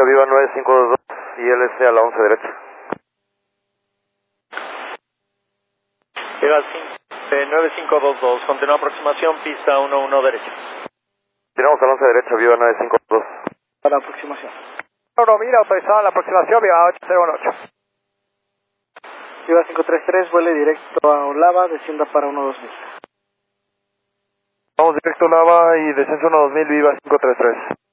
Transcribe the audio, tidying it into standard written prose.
Viva 9522 y LC a la 11 derecha. Viva 9522, continúa aproximación, pista 11 derecha. Tiramos a la 11 derecha, Viva 9522. Para aproximación. No, mira, autorizado en la aproximación, Viva 8018. Viva 533, vuele directo a Olava, descienda para 12000. Vamos directo a Lava y descenso 12000, Viva 533.